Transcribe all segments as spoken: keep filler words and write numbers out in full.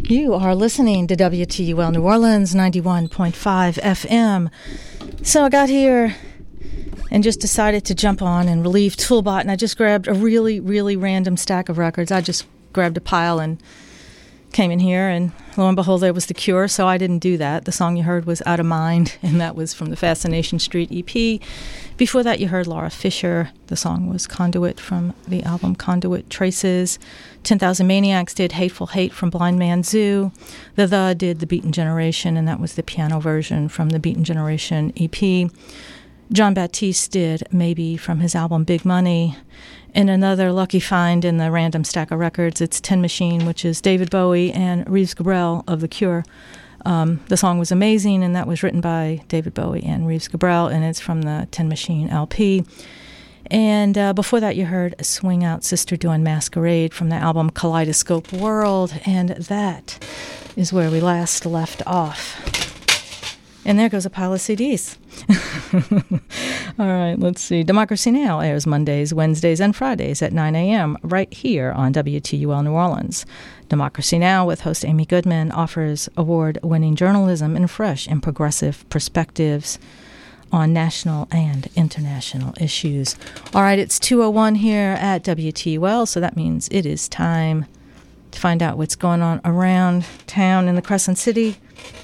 You are listening to W T U L New Orleans, ninety-one point five F M. So I got here and just decided to jump on and relieve Toolbot, and I just grabbed a really, really random stack of records. I just grabbed a pile and came in here, and lo and behold, there was The Cure, so I didn't do that. The song you heard was Out of Mind, and that was from the Fascination Street E P. Before that, you heard Laura Fisher. The song was Conduit from the album Conduit Traces. ten thousand Maniacs did Hateful Hate from Blind Man Zoo. The The did The Beaten Generation, and that was the piano version from the Beaten Generation E P. John Baptiste did Maybe from his album Big Money. And another lucky find in the random stack of records, it's Tin Machine, which is David Bowie and Reeves Gabrels of The Cure. Um, the song was amazing, and that was written by David Bowie and Reeves Gabrels, and it's from the Tin Machine L P. And uh, before that, you heard Swing Out Sister doing Masquerade from the album Kaleidoscope World, and that is where we last left off. And there goes a pile of C Ds. All right, let's see. Democracy Now! Airs Mondays, Wednesdays, and Fridays at nine a.m. right here on W T U L New Orleans. Democracy Now! With host Amy Goodman offers award-winning journalism and fresh and progressive perspectives on national and international issues. All right, it's two oh one here at W T U L, so that means it is time to find out what's going on around town in the Crescent City.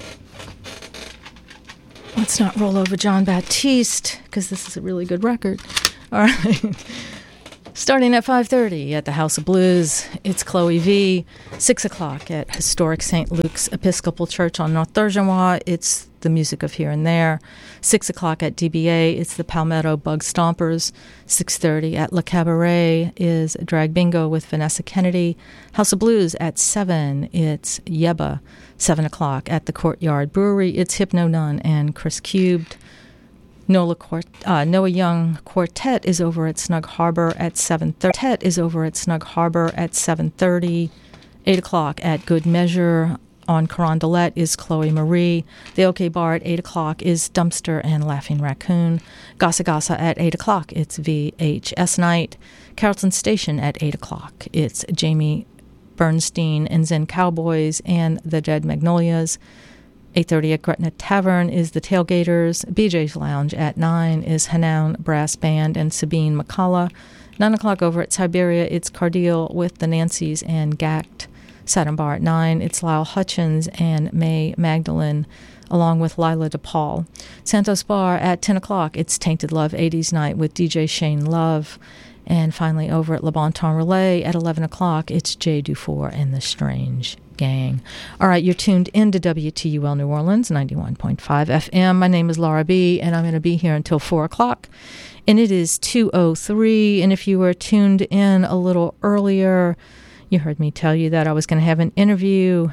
Let's not roll over John Baptiste, because this is a really good record. All right. Starting at five thirty at the House of Blues, it's Chloe V. six o'clock at historic Saint Luke's Episcopal Church on North Thurgeois, it's the music of Here and There. six o'clock at D B A, it's the Palmetto Bug Stompers. six thirty at Le Cabaret is Drag Bingo with Vanessa Kennedy. House of Blues at seven, it's Yeba. seven o'clock at the Courtyard Brewery, it's Hypno Nun and Chris Cubed. Noah, Quart- uh, Noah Young Quartet is over at Snug Harbor at seven thirty. Quartet is over at Snug Harbor at seven thirty. eight o'clock at Good Measure on Carondelet is Chloe Marie. The OK Bar at eight o'clock is Dumpster and Laughing Raccoon. Gasa Gasa at eight o'clock, it's V H S Night. Carrollton Station at eight o'clock, it's Jamie Bernstein and Zen Cowboys and the Dead Magnolias. eight thirty at Gretna Tavern is the Tailgaters. B J's Lounge at nine is Hanoun Brass Band and Sabine McCullough. nine o'clock over at Siberia, it's Cardeal with the Nancys and Gact. Saturn Bar at nine, it's Lyle Hutchins and May Magdalene, along with Lila DePaul. Santos Bar at ten o'clock, it's Tainted Love eighties Night with D J Shane Love. And finally, over at Le Bon Temps Relais at eleven o'clock, it's Jay Dufour and the Strange Gang. All right, you're tuned into W T U L New Orleans, ninety-one point five F M. My name is Laura B., and I'm going to be here until four o'clock. And it is two oh three, and if you were tuned in a little earlier, you heard me tell you that I was going to have an interview.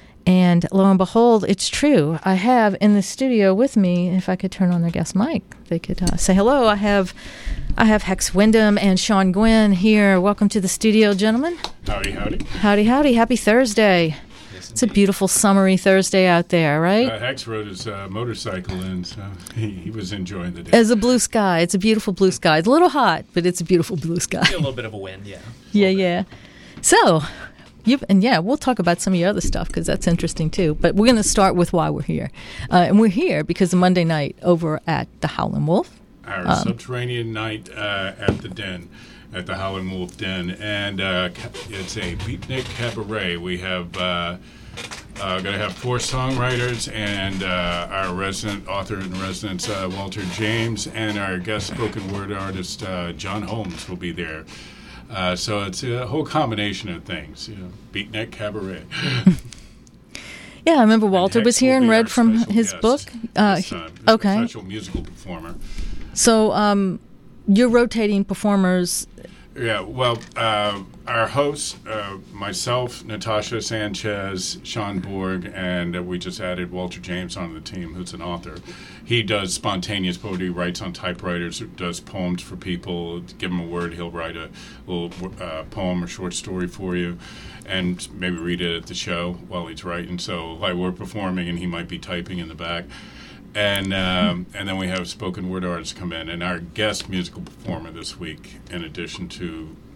And lo and behold, it's true. I have in the studio with me, if I could turn on their guest mic, they could uh, say hello. I have I have Hex Wyndham and Sean Gwynn here. Welcome to the studio, gentlemen. Howdy, howdy. Howdy, howdy. Happy Thursday. Yes, it's a beautiful summery Thursday out there, right? Uh, Hex rode his uh, motorcycle in, so he, he was enjoying the day. As a blue sky. It's a beautiful blue sky. It's a little hot, but it's a beautiful blue sky. A little bit of a wind, yeah. Yeah, yeah. So... You, and yeah, we'll talk about some of your other stuff because that's interesting too. But we're going to start with why we're here. Uh, and we're here because of Monday night over at the Howlin' Wolf. Our um, subterranean night uh, at the Den, at the Howlin' Wolf Den. And uh, it's a beatnik cabaret. We have uh, uh, going to have four songwriters and uh, our resident author in residence, uh, Walter James, and our guest spoken word artist, uh, John Holmes, will be there. Uh, so it's a whole combination of things, you know, beatnik cabaret. Yeah, I remember Walter was here and read from his book. Uh, this time. Okay. A special musical performer. So um, you're rotating performers. Yeah, well, uh, our hosts, uh, myself, Natasha Sanchez, Sean Borg, and uh, we just added Walter James on the team, who's an author. He does spontaneous poetry, writes on typewriters, does poems for people. Give him a word, he'll write a little uh, poem or short story for you, and maybe read it at the show while he's writing. So, like, we're performing, and he might be typing in the back. And um, and then we have spoken word artists come in. And our guest musical performer this week, in addition to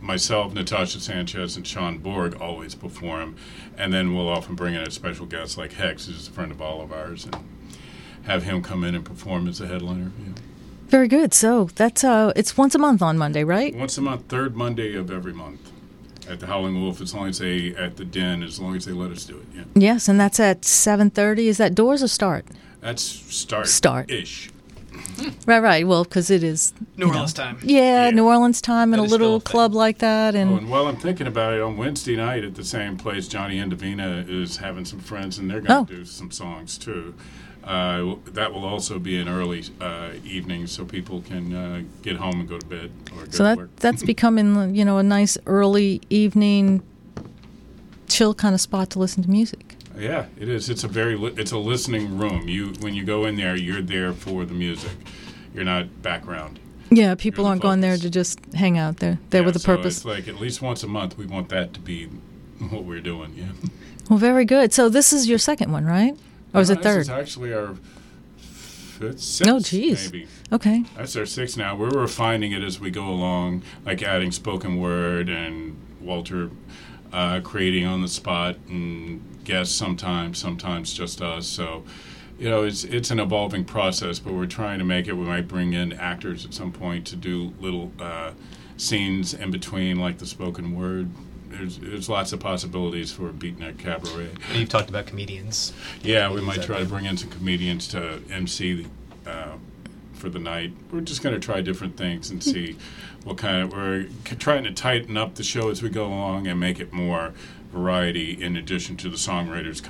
myself, Natasha Sanchez, and Sean Borg always perform, and then we'll often bring in a special guest like Hex, who's a friend of all of ours, and have him come in and perform as a headliner. Yeah. Very good. So that's uh, it's once a month on Monday, right? Once a month, third Monday of every month at the Howling Wolf, as long as they, at the Den, as long as they let us do it, yeah. Yes, and that's at seven thirty. Is that doors or start? That's start. Start-ish. Right, right. Well, because it is... New Orleans know, time. Yeah, yeah, New Orleans time in that a little club thing. like that. And, oh, and while I'm thinking about it, on Wednesday night at the same place, Johnny Indovina is having some friends, and they're going to oh. do some songs, too. Uh, that will also be an early uh, evening, so people can uh, get home and go to bed or go so to that work. that's becoming, you know, a nice early evening, chill kind of spot to listen to music. Yeah, it is. It's a very li- it's a listening room. You when you go in there, you're there for the music. You're not background. Yeah, people the aren't going there focus. to just hang out there. There yeah, with a so purpose. It's like at least once a month, we want that to be what we're doing. Yeah. Well, very good. So this is your second one, right? Or is No, it third? This is actually our fifth, sixth, Oh, geez. maybe. Okay. That's our sixth now. We're refining it as we go along, like adding spoken word and Walter uh, creating on the spot and guests sometimes, sometimes just us. So, you know, it's it's an evolving process, but we're trying to make it. We might bring in actors at some point to do little uh, scenes in between, like the spoken word. There's there's lots of possibilities for Beatnik Cabaret. And you've talked about comedians. Yeah, we might try to bring in some comedians to M C uh, for the night. We're just going to try different things and see what kind of... We're trying to tighten up the show as we go along and make it more variety in addition to the songwriters